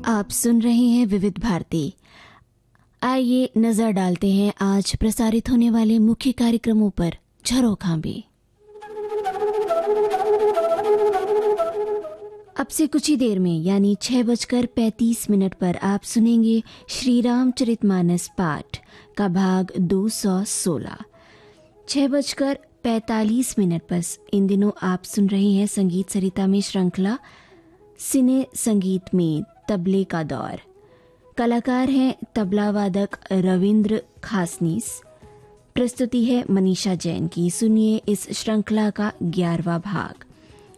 आप सुन रहे हैं विविध भारती। आइए नजर डालते हैं आज प्रसारित होने वाले मुख्य कार्यक्रमों पर झरोखा भी। अब से कुछ ही देर में यानी 6:35 पर आप सुनेंगे श्री रामचरितमानस पाठ का भाग 216। 6:45 पर इन दिनों आप सुन रहे हैं संगीत सरिता में श्रृंखला सिने संगीत में तबले का दौर। कलाकार हैं तबला वादक रविंद्र खासनीस। प्रस्तुति है मनीषा जैन की। सुनिए इस श्रृंखला का 11वां भाग।